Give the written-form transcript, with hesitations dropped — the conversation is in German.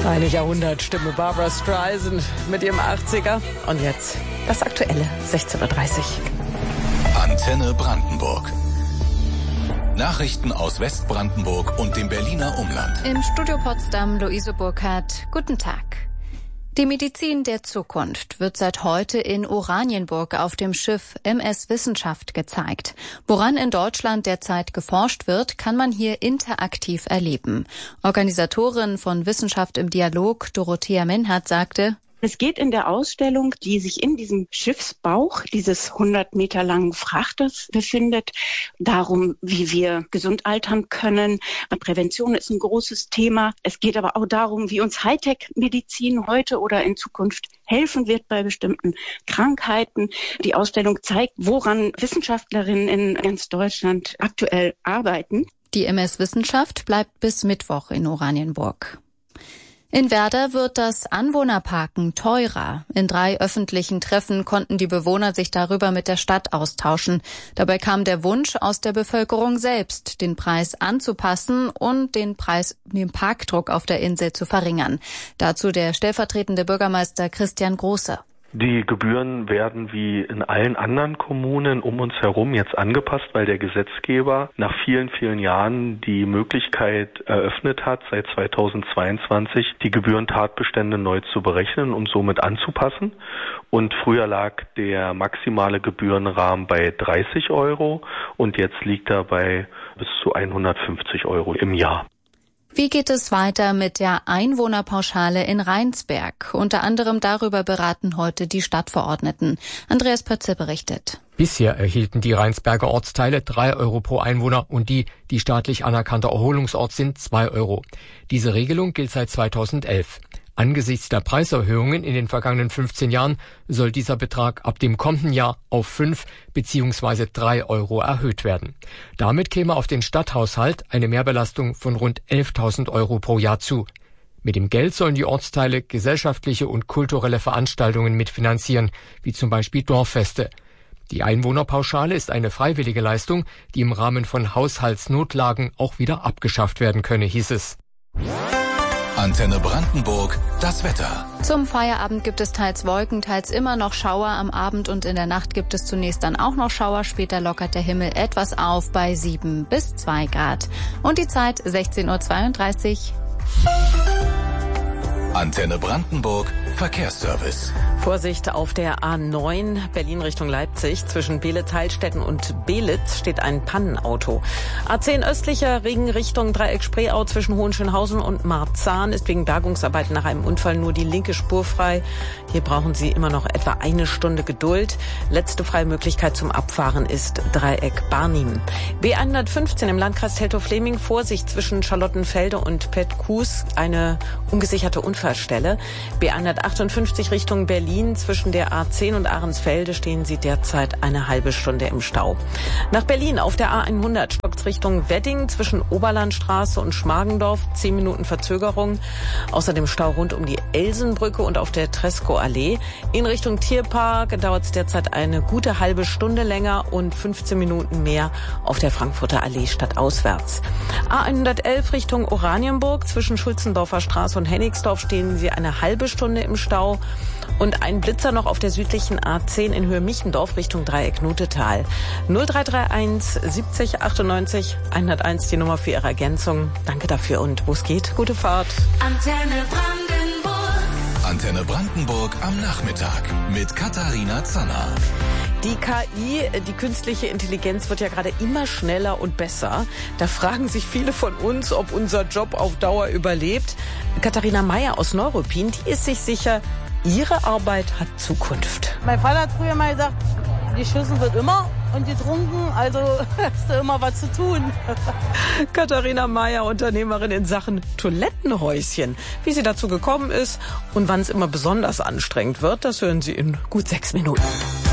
Eine Jahrhundertstimme, Barbra Streisand mit ihrem 80er. Und jetzt das Aktuelle, 16:30 Uhr. Antenne Brandenburg. Nachrichten aus Westbrandenburg und dem Berliner Umland. Im Studio Potsdam Luise Burkhardt. Guten Tag. Die Medizin der Zukunft wird seit heute in Oranienburg auf dem Schiff MS Wissenschaft gezeigt. Woran in Deutschland derzeit geforscht wird, kann man hier interaktiv erleben. Organisatorin von Wissenschaft im Dialog, Dorothea Menhardt, sagte: Es geht in der Ausstellung, die sich in diesem Schiffsbauch dieses 100 Meter langen Frachters befindet, darum, wie wir gesund altern können. Prävention ist ein großes Thema. Es geht aber auch darum, wie uns Hightech-Medizin heute oder in Zukunft helfen wird bei bestimmten Krankheiten. Die Ausstellung zeigt, woran Wissenschaftlerinnen in ganz Deutschland aktuell arbeiten. Die MS Wissenschaft bleibt bis Mittwoch in Oranienburg. In Werder wird das Anwohnerparken teurer. In 3 öffentlichen Treffen konnten die Bewohner sich darüber mit der Stadt austauschen. Dabei kam der Wunsch aus der Bevölkerung selbst, den Preis anzupassen und den Parkdruck auf der Insel zu verringern. Dazu der stellvertretende Bürgermeister Christian Große. Die Gebühren werden wie in allen anderen Kommunen um uns herum jetzt angepasst, weil der Gesetzgeber nach vielen, vielen Jahren die Möglichkeit eröffnet hat, seit 2022 die Gebührentatbestände neu zu berechnen und somit anzupassen. Und früher lag der maximale Gebührenrahmen bei 30 € und jetzt liegt er bei bis zu 150 € im Jahr. Wie geht es weiter mit der Einwohnerpauschale in Rheinsberg? Unter anderem darüber beraten heute die Stadtverordneten. Andreas Pötze berichtet. Bisher erhielten die Rheinsberger Ortsteile 3 € pro Einwohner und die staatlich anerkannter Erholungsort sind 2 €. Diese Regelung gilt seit 2011. Angesichts der Preiserhöhungen in den vergangenen 15 Jahren soll dieser Betrag ab dem kommenden Jahr auf 5 bzw. 3 € erhöht werden. Damit käme auf den Stadthaushalt eine Mehrbelastung von rund 11.000 € pro Jahr zu. Mit dem Geld sollen die Ortsteile gesellschaftliche und kulturelle Veranstaltungen mitfinanzieren, wie zum Beispiel Dorffeste. Die Einwohnerpauschale ist eine freiwillige Leistung, die im Rahmen von Haushaltsnotlagen auch wieder abgeschafft werden könne, hieß es. Antenne Brandenburg, das Wetter. Zum Feierabend gibt es teils Wolken, teils immer noch Schauer. Am Abend und in der Nacht gibt es zunächst dann auch noch Schauer. Später lockert der Himmel etwas auf bei 7 bis 2 Grad. Und die Zeit 16:32 Uhr. Antenne Brandenburg, Verkehrsservice. Vorsicht auf der A9 Berlin Richtung Leipzig. Zwischen Beelitz-Heilstätten und Belitz steht ein Pannenauto. A10 östlicher Ring Richtung Dreieck-Spreeau zwischen Hohenschönhausen und Marzahn ist wegen Bergungsarbeiten nach einem Unfall nur die linke Spur frei. Hier brauchen Sie immer noch etwa 1 Stunde Geduld. Letzte freie Möglichkeit zum Abfahren ist Dreieck Barnim. B115 im Landkreis Teltow-Fleming. Vorsicht zwischen Charlottenfelde und Petkus. Eine ungesicherte Unfallstelle. B158 Richtung Berlin. Zwischen der A10 und Ahrensfelde stehen Sie derzeit eine halbe Stunde im Stau. Nach Berlin auf der A100 stockt's Richtung Wedding zwischen Oberlandstraße und Schmargendorf. 10 Minuten Verzögerung. Außerdem Stau rund um die Elsenbrücke und auf der Tresco-Allee. In Richtung Tierpark dauert es derzeit eine gute halbe Stunde länger und 15 Minuten mehr auf der Frankfurter Allee stadtauswärts. A111 Richtung Oranienburg. Zwischen Schulzendorfer Straße und Hennigsdorf stehen Sie eine halbe Stunde im Stau. Und ein Blitzer noch auf der südlichen A10 in Höhe Michendorf Richtung Dreieck-Nutetal. 0331 70 98 101 die Nummer für Ihre Ergänzung. Danke dafür und wo es geht, gute Fahrt. Antenne Brandenburg. Antenne Brandenburg am Nachmittag mit Katharina Zanner. Die KI, die künstliche Intelligenz, wird ja gerade immer schneller und besser. Da fragen sich viele von uns, ob unser Job auf Dauer überlebt. Katharina Meyer aus Neuruppin, die ist sich sicher, ihre Arbeit hat Zukunft. Mein Vater hat früher mal gesagt, geschissen wird immer und getrunken, also hast du immer was zu tun. Katharina Meyer, Unternehmerin in Sachen Toilettenhäuschen. Wie sie dazu gekommen ist und wann es immer besonders anstrengend wird, das hören Sie in gut 6 Minuten.